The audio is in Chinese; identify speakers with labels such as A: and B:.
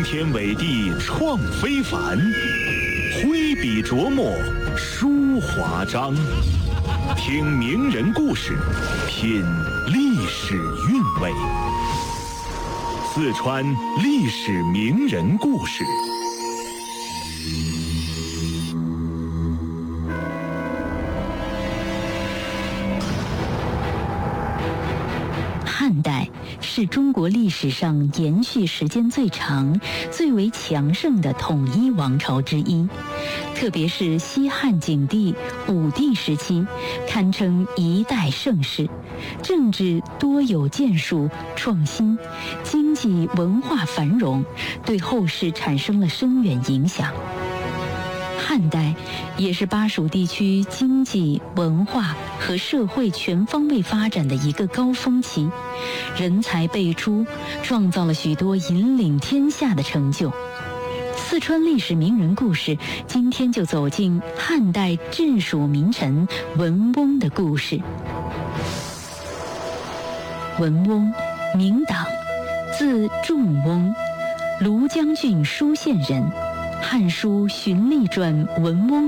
A: 天伟地创非凡，挥笔琢磨书华章。听名人故事，品历史韵味。四川历史名人故事。
B: 汉代是中国历史上延续时间最长、最为强盛的统一王朝之一，特别是西汉景帝、武帝时期，堪称一代盛世，政治多有建树、创新，经济文化繁荣，对后世产生了深远影响。汉代也是巴蜀地区经济、文化和社会全方位发展的一个高峰期，人才辈出，创造了许多引领天下的成就。四川历史名人故事，今天就走进汉代治蜀名臣文翁的故事。文翁，名党，字仲翁，庐江郡舒县人。《汉书·荀隶传》文翁